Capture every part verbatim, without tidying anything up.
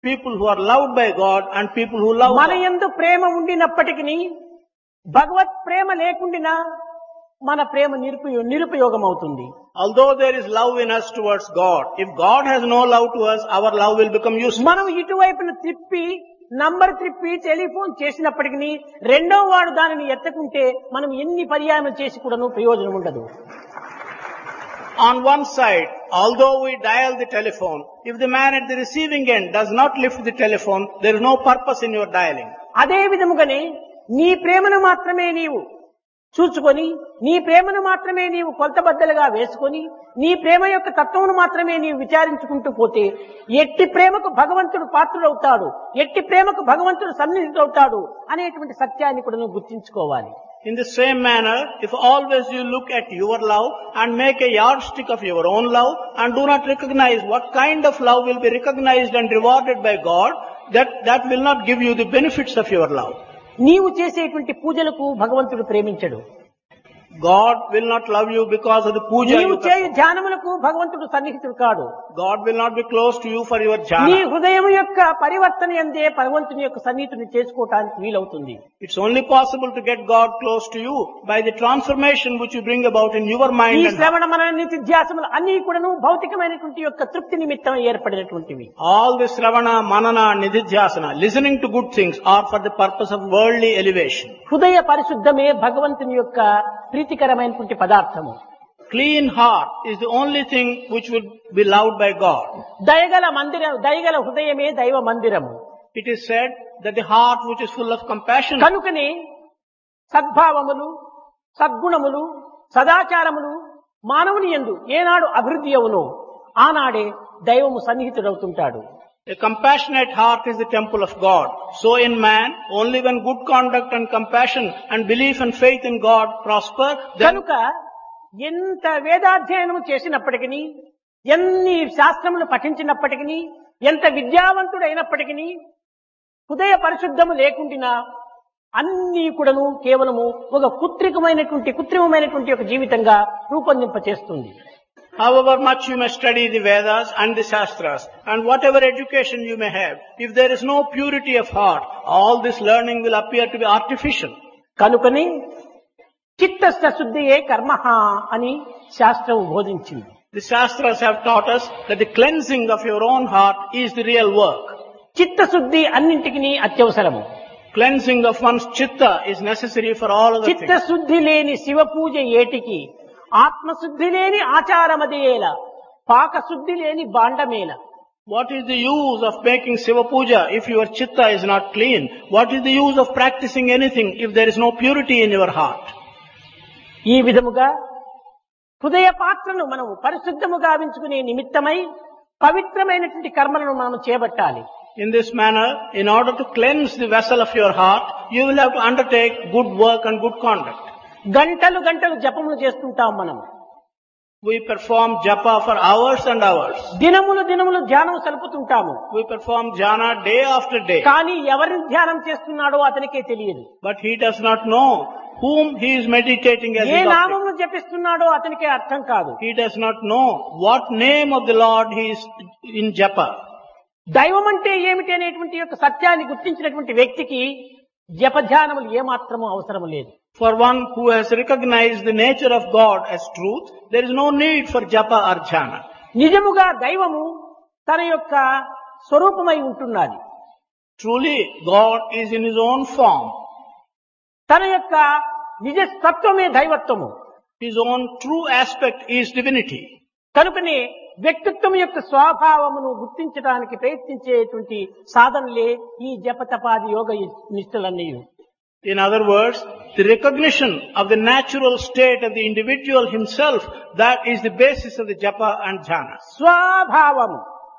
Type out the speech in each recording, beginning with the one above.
people who are loved by God and people who love మన God. యందు ప్రేమ ఉండినప్పటికీ భగవత్ ప్రేమ లేకుండినా మన ప్రేమ నిరుపయో నిరుపయోగం అవుతుంది. Although there is love in us towards God, if God has no love to us, our love will become useless. మనం ఇటువైపున త్రిప్పి number త్రిప్పి telephone చేసినప్పటికీ రెండో వాడు దానిని ఎత్తకుంటే మనం ఎన్ని పర్యాయం చేసి కూడాను ప్రయోజనం ఉండదు. On one side, although we dial the telephone, if the man at the receiving end does not lift the telephone, there is no purpose in your dialing. అదే విధముగానే నీ ప్రేమను మాత్రమే నీవు చూచుకొని నీ ప్రేమను మాత్రమే నీవు కొలతబద్దలుగా వేసుకొని నీ ప్రేమ యొక్క తత్వమును మాత్రమే నీవు విచారించుకుంటూ పోతే ఎట్టి ప్రేమకు భగవంతుడు పాత్రుడవుతాడు, ఎట్టి ప్రేమకు భగవంతుడు సన్నిహితుడవుతాడు అనేటువంటి సత్యాన్ని కూడా నువ్వు గుర్తించుకోవాలి. In the same manner, if always you look at your love and make a yardstick of your own love and do not recognize what kind of love will be recognized and rewarded by God, that, that will not give you the benefits of your love. నీవు చేసేటువంటి పూజలకు భగవంతుడు ప్రేమించడు. God will not love you because of the puja నీవు you చేయు perform. ధ్యానములకు భగవంతుడు సన్నిహితుడు కాడు. God will not be close to you for your నీ jhana. హృదయం యొక్క పరివర్తన యందే భగవంతుని యొక్క సన్నిహితుని చేసుకోవటానికి వీలవుతుంది. It's only possible to get God close to you by the transformation which you bring about in your ఈ mind and heart. శ్రవణ మన నిత్యాసములు అన్ని కూడాను భౌతికమైనటువంటి యొక్క తృప్తి నిమిత్తం ఏర్పడినటువంటివి. All this Ravana, Manana, Nididhyasana, listening to good things are for the purpose of worldly elevation. హృదయ పరిశుద్ధమే భగవంతుని యొక్క ప్రీతికరమైనటువంటి పదార్థము. Clean heart is the only thing which will be loved by God. దయగల మందిరం దయగల హృదయమే దైవ మందిరము. It is said that the heart which is full of compassion, కనుకనే సద్భావములు సద్గుణములు సదాచారములు మానవుని యందు ఏనాడు అభివృద్ధి అవునో ఆనాడే దైవము సన్నిహితుడవుతుంటాడు. a compassionate heart is the temple of God. So in man, only when good conduct and compassion and belief and faith in God prosper, then కనుక ఎంత వేదాధ్యయనం చేసినప్పటికీ ఎన్ని శాస్త్రములు పఠించినప్పటికీ ఎంత విద్యావంతుడు అయినప్పటికీ హృదయ పరిశుద్ధము లేకుండినా అన్ని కూడాను కేవలము ఒక కుత్రికమైనటువంటి కృత్రిమమైనటువంటి ఒక జీవితంగా రూపొందింప చేస్తుంది. however much you may study the Vedas and the Shastras and whatever education you may have, if there is no purity of heart, all this learning will appear to be artificial. కనుకనే చిత్తస్థ శుద్ధియే కర్మః అని శాస్త్రం బోధించింది. The Shastras have taught us that the cleansing of your own heart is the real work. చిత్తశుద్ధి అన్నింటికి అత్యవసరము. Cleansing of one's chitta is necessary for all other things. చిత్తశుద్ధి లేని శివ పూజ ఏటికి, ఆత్మశుద్ధి లేని ఆచారమదేల, పాకశుద్ధి లేని బాండమేల. What is the use of making Shiva Puja if your chitta is not clean? What is the use of practicing anything if there is no purity in your heart? ఈ విధముగా హృదయ పాత్రను మనం పరిశుద్ధము గావించుకునే నిమిత్తమై పవిత్రమైనటువంటి కర్మలను మనం చేపట్టాలి. In this manner, in order to cleanse the vessel of your heart, you will have to undertake good work and good conduct. గంటలు గంటలు జపములు చేస్తుంటాం మనం. We perform japa for hours and hours. దినములు దినములు ధ్యానం సలుపుతుంటాము. We perform jhana day after day. కానీ ఎవరిని ధ్యానం చేస్తున్నాడో అతనికే తెలియదు. But he does not know whom he is meditating as A his object. నామమును జపిస్తున్నాడో అతనికే అర్థం కాదు. He does not know what name of the Lord he is in japa. దైవం అంటే ఏమిటి అనేటువంటి యొక్క సత్యాన్ని గుర్తించినటువంటి వ్యక్తికి జపధ్యానములు ఏమాత్రము అవసరం లేదు. For one who has recognized the nature of God as truth, there is no need for japa or jhana. నిజముగా దైవము తన యొక్క స్వరూపమై ఉంటున్నది. Truly, God is in His own form. తన యొక్క నిజ తత్వమే దైవత్వము. His own true aspect is divinity. కనుకనే వ్యక్తిత్వం యొక్క స్వభావమును గుర్తించడానికి ప్రయత్నించేటువంటి సాధనలే ఈ జపతపాది యోగ నిష్ఠలన్నీ. In other words, the recognition of the natural state of the individual himself, that is the basis of the japa and jhana. స్వభావము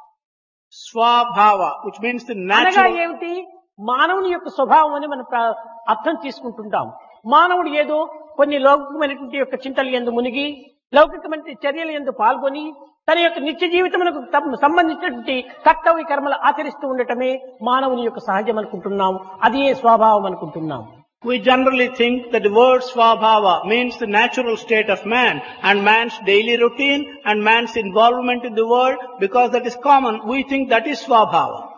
Swabhava, which means the అనగా natural. ఏమిటి? మానవుని యొక్క స్వభావం అని మనం ప్ర- అర్థం తీసుకుంటుంటాం. మానవుడు ఏదో కొన్ని లౌకికమైనటువంటి యొక్క చింతలు యందు మునిగి లౌకికమైన చర్యల యందు పాల్గొని తన యొక్క నిత్య జీవితమునకు తమ- సంబంధించినటువంటి కర్తవ్య కర్మలు ఆచరిస్తూ ఉండటమే మానవుని యొక్క సహజం అనుకుంటున్నాం. అదే స్వభావం అనుకుంటున్నాం. We generally think that the word swabhava means the natural state of man and man's daily routine and man's involvement in the world. Because that is common, we think that is swabhava.